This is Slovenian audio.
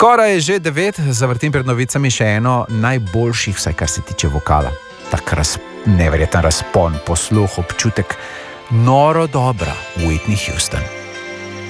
Skoraj je že 9, zavrtim pred novicami še eno najboljših, vsaj kar se tiče vokala. Tak neverjeten razpon, posluh, občutek, noro dobra Whitney Houston.